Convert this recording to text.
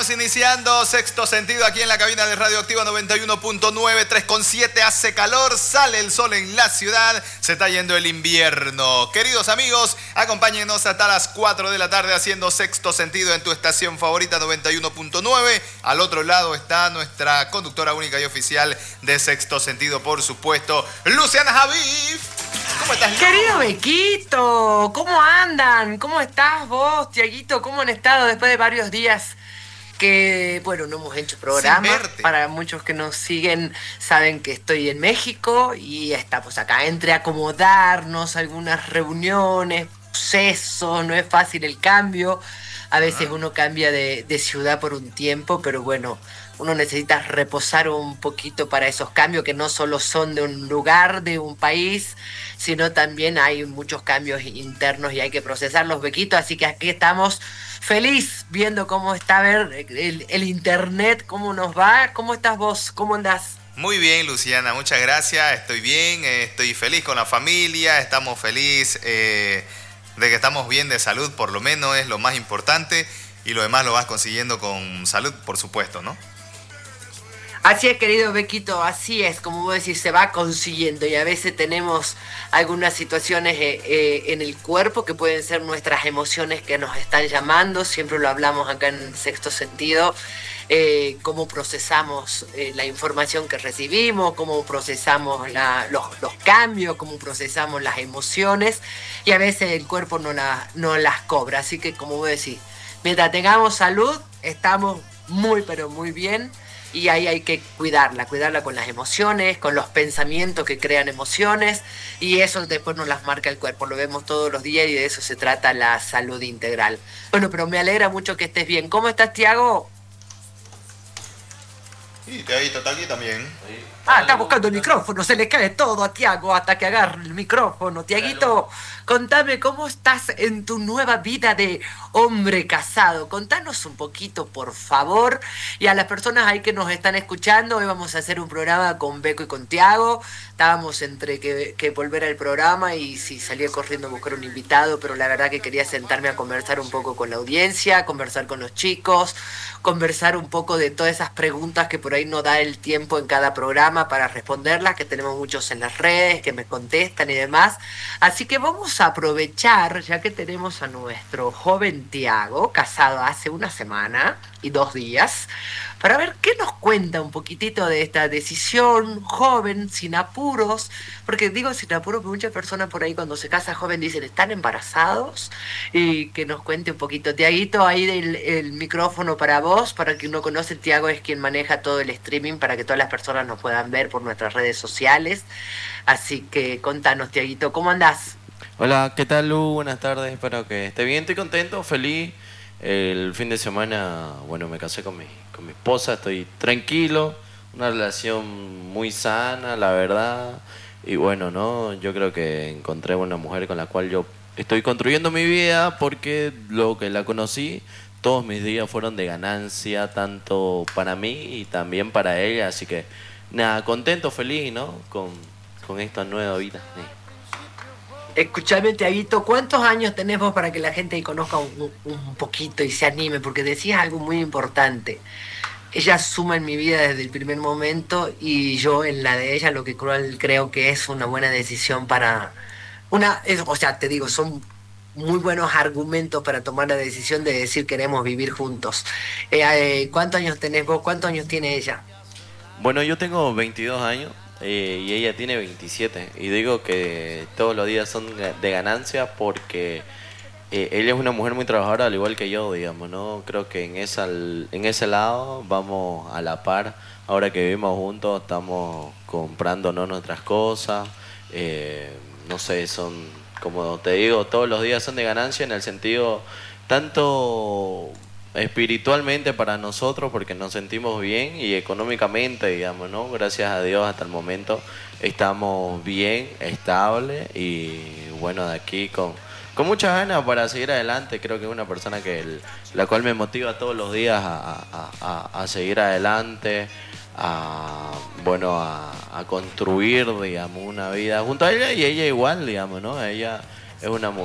Estamos iniciando Sexto Sentido aquí en la cabina de Radioactiva 91.9, 3,7. Hace calor, sale el sol en la ciudad, se está yendo el invierno. Queridos amigos, acompáñenos hasta las 4 de la tarde haciendo Sexto Sentido en tu estación favorita 91.9. Al otro lado está nuestra conductora única y oficial de Sexto Sentido, por supuesto, Luciana Javif. ¿Cómo estás, Lu? Querido Bequito, ¿cómo andan? ¿Cómo estás vos, Tiaguito? ¿Cómo han estado después de varios días que, bueno, no hemos hecho programa? Para muchos que nos siguen saben que estoy en México y estamos acá entre acomodarnos, algunas reuniones, procesos, no es fácil el cambio. A veces uno cambia de ciudad por un tiempo, pero bueno, uno necesita reposar un poquito para esos cambios que no solo son de un lugar, de un país, sino también hay muchos cambios internos y hay que procesarlos, Bequito. Así que aquí estamos feliz viendo cómo está el internet, cómo nos va. ¿Cómo estás vos? ¿Cómo andás? Muy bien, Luciana, muchas gracias. Estoy bien, estoy feliz con la familia, estamos felices de que estamos bien de salud, por lo menos es lo más importante, y lo demás lo vas consiguiendo con salud, por supuesto, ¿no? Así es, querido Bequito, así es, como vos decís, se va consiguiendo y a veces tenemos algunas situaciones en el cuerpo que pueden ser nuestras emociones que nos están llamando, siempre lo hablamos acá en Sexto Sentido, cómo procesamos la información que recibimos, cómo procesamos los cambios, cómo procesamos las emociones y a veces el cuerpo no las cobra, así que como vos decís, mientras tengamos salud, estamos muy pero muy bien. Y ahí hay que cuidarla con las emociones, con los pensamientos que crean emociones, y eso después nos las marca el cuerpo, lo vemos todos los días y de eso se trata la salud integral. Bueno, pero me alegra mucho que estés bien. ¿Cómo estás, Tiago? Y Tiaguito está aquí también. Está buscando el micrófono, se le cae todo a Tiago hasta que agarre el micrófono. Tiaguito, contame cómo estás en tu nueva vida de hombre casado. Contanos un poquito, por favor. Y a las personas ahí que nos están escuchando, hoy vamos a hacer un programa con Beco y con Tiago. Estábamos entre que volver al programa y si salía corriendo a buscar un invitado, pero la verdad que quería sentarme a conversar un poco con la audiencia, conversar con los chicos, conversar un poco de todas esas preguntas que por ahí no da el tiempo en cada programa para responderlas, que tenemos muchos en las redes, que me contestan y demás. Así que vamos a aprovechar, ya que tenemos a nuestro joven Tiago, casado hace una semana y 2 días, para ver qué nos cuenta un poquitito de esta decisión joven, sin apuros, porque digo sin apuros porque muchas personas por ahí cuando se casa joven dicen están embarazados, y que nos cuente un poquito. Tiaguito, ahí el micrófono para vos, para quien no conoce, Tiago es quien maneja todo el streaming para que todas las personas nos puedan ver por nuestras redes sociales, así que contanos, Tiaguito, ¿cómo andás? Hola, ¿qué tal, Lu? Buenas tardes, espero que esté bien, estoy contento, feliz. El fin de semana, bueno, me casé con mi esposa, estoy tranquilo, una relación muy sana, la verdad. Y bueno, ¿no? Yo creo que encontré una mujer con la cual yo estoy construyendo mi vida porque lo que la conocí, todos mis días fueron de ganancia, tanto para mí y también para ella. Así que, nada, contento, feliz, ¿no? Con esta nueva vida. Sí. Escuchame, Tiaguito, ¿cuántos años tenés vos para que la gente conozca un poquito y se anime? Porque decías algo muy importante. Ella suma en mi vida desde el primer momento y yo en la de ella, lo que creo que es una buena decisión para... o sea, te digo, son muy buenos argumentos para tomar la decisión de decir queremos vivir juntos. ¿Cuántos años tenés vos? ¿Cuántos años tiene ella? Bueno, yo tengo 22 años. Y ella tiene 27 y digo que todos los días son de ganancia porque ella es una mujer muy trabajadora al igual que yo, digamos, ¿no? Creo que en ese lado vamos a la par. Ahora que vivimos juntos estamos comprándonos nuestras cosas, no sé, son, como te digo, todos los días son de ganancia en el sentido tanto espiritualmente para nosotros porque nos sentimos bien y económicamente, digamos, ¿no? Gracias a Dios hasta el momento estamos bien, estables y bueno, de aquí con muchas ganas para seguir adelante. Creo que es una persona la cual me motiva todos los días a seguir adelante, a construir, digamos, una vida junto a ella y ella igual, digamos, ¿no? Ella es una mujer